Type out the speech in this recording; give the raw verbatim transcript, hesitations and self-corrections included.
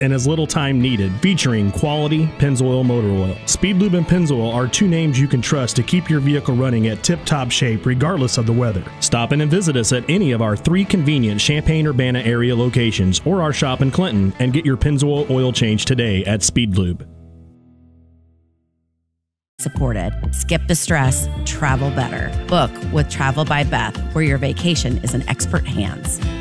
in as little time needed, featuring quality Pennzoil motor oil. Speed Lube and Pennzoil are two names you can trust to keep your vehicle running at tip-top shape regardless of the weather. Stop in and visit us at any of our three convenient Champaign-Urbana area locations or our shop in Clinton and get your Pennzoil oil change today at Speed Lube. Supported. Skip the stress, travel better. Book with Travel by Beth, where your vacation is in expert hands.